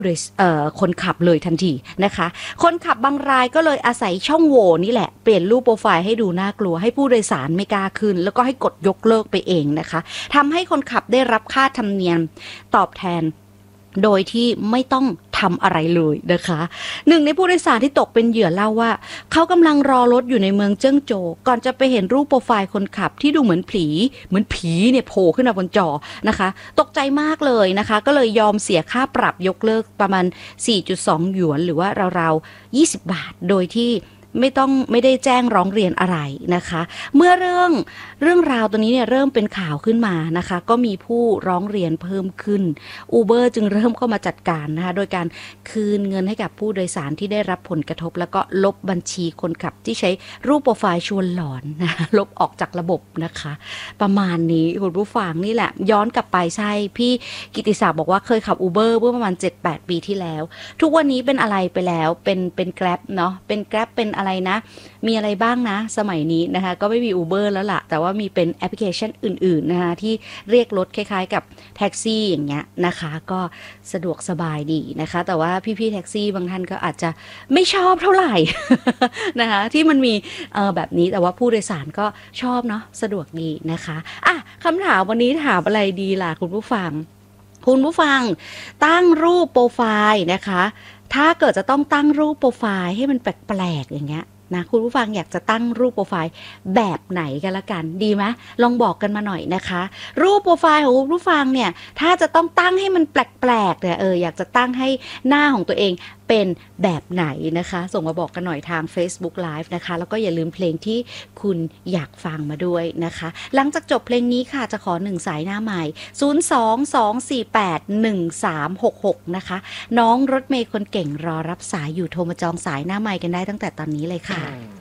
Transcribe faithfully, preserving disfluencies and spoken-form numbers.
คนขับเลยทันทีนะคะคนขับบางรายก็เลยอาศัยช่องโหว่นี่แหละเปลี่ยนรูปโปรไฟล์ให้ดูน่ากลัวให้ผู้โดยสารไม่กล้าขึ้นแล้วก็ให้กดยกเลิกไปเองนะคะทำให้คนขับได้รับค่าธรรมเนียมตอบแทนโดยที่ไม่ต้องทำอะไรเลยนะคะหนึ่งในผู้โดยสารที่ตกเป็นเหยื่อเล่าว่าเขากำลังรอรถอยู่ในเมืองเจิ้งโจวก่อนจะไปเห็นรูปโปรไฟล์คนขับที่ดูเหมือนผีเหมือนผีเนี่ยโผล่ขึ้นมาบนจอนะคะตกใจมากเลยนะคะก็เลยยอมเสียค่าปรับยกเลิกประมาณ สี่จุดสอง หยวนหรือว่าราวๆยี่สิบบาทโดยที่ไม่ต้องไม่ได้แจ้งร้องเรียนอะไรนะคะเมื่อเรื่องเรื่องราวตัวนี้เนี่ยเริ่มเป็นข่าวขึ้นมานะคะก็มีผู้ร้องเรียนเพิ่มขึ้น Uber จึงเริ่มเข้ามาจัดการนะคะโดยการคืนเงินให้กับผู้โดยสารที่ได้รับผลกระทบแล้วก็ลบบัญชีคนขับที่ใช้รูปโปรไฟล์ชวนหลอนนะลบออกจากระบบนะคะประมาณนี้คุณผู้ฟังนี่แหละย้อนกลับไปใช่พี่กิติศักดิ์บอกว่าเคยขับ Uber เมื่อประมาณ เจ็ดแปด ปีที่แล้วทุกวันนี้เป็นอะไรไปแล้วเป็นเป็น Grab เนาะเป็น Grab เป็นอะไรนะมีอะไรบ้างนะสมัยนี้นะคะก็ไม่มี Uber แล้วล่ะแต่ว่ามีเป็นแอปพลิเคชันอื่นๆนะคะที่เรียกรถคล้ายๆกับแท็กซี่อย่างเงี้ยนะคะก็สะดวกสบายดีนะคะแต่ว่าพี่ๆแท็กซี่บางท่านก็อาจจะไม่ชอบเท่าไหร่ นะคะที่มันมีเอ่อแบบนี้แต่ว่าผู้โดยสารก็ชอบเนาะสะดวกดีนะคะอ่ะคำถามวันนี้ถามอะไรดีล่ะคุณผู้ฟังคุณผู้ฟังตั้งรูปโปรไฟล์นะคะถ้าเกิดจะต้องตั้งรูปโปรไฟล์ให้มันแปลกๆอย่างเงี้ยนะคุณผู้ฟังอยากจะตั้งรูปโปรไฟล์แบบไหนกันละกันดีไหมลองบอกกันมาหน่อยนะคะรูปโปรไฟล์ของคุณผู้ฟังเนี่ยถ้าจะต้องตั้งให้มันแปลกๆเนี่ยเอออยากจะตั้งให้หน้าของตัวเองเป็นแบบไหนนะคะส่งมาบอกกันหน่อยทาง Facebook Live นะคะแล้วก็อย่าลืมเพลงที่คุณอยากฟังมาด้วยนะคะหลังจากจบเพลงนี้ค่ะจะขอหนึ่งสายหน้าใหม่ศูนย์ สอง สอง สี่ แปด หนึ่ง สาม หก หกนะคะน้องรถเมย์คนเก่งรอรับสายอยู่โทรมาจองสายหน้าใหม่กันได้ตั้งแต่ตอนนี้เลยค่ะ